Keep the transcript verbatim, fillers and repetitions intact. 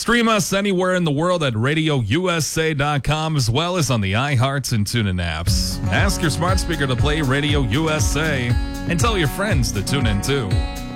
Stream us anywhere in the world at radio u s a dot com, as well as on the iHearts and TuneIn apps. Ask your smart speaker to play Radio U S A and tell your friends to tune in too.